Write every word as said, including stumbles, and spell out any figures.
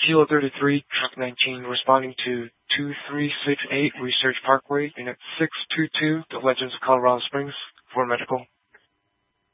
Kilo thirty-three, Truck nineteen, responding to two three six eight Research Parkway, Unit six two two, The Legends of Colorado Springs, for medical.